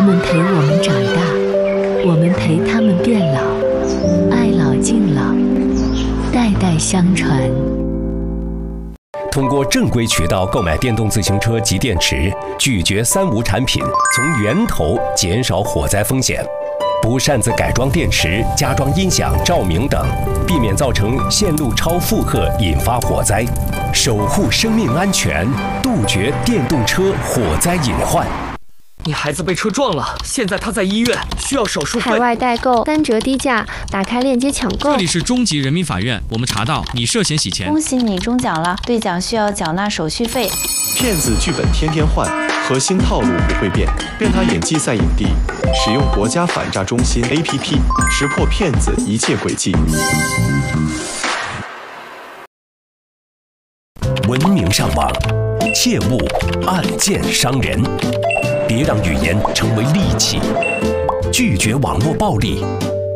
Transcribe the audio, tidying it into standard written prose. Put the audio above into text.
们陪我们长大，我们陪他们变老，爱老敬老，代代相传。 通过正规渠道购买电动自行车及电池，拒绝三无产品，从源头减少火灾风险。不擅自改装电池、加装音响、照明等，避免造成线路超负荷引发火灾，守护生命安全，杜绝电动车火灾隐患。 你孩子被车撞了，现在他在医院，需要手术费。 海外代购3折低价，打开链接抢购。 这里是中级人民法院，我们查到你涉嫌洗钱。 恭喜你中奖了，兑奖需要缴纳手续费。 骗子剧本天天换，核心套路不会变。变他演技赛影帝，使用国家反诈中心 APP， 识破骗子一切诡计。 文明上网，切勿暗箭伤人。别让语言成为利器，拒绝网络暴力，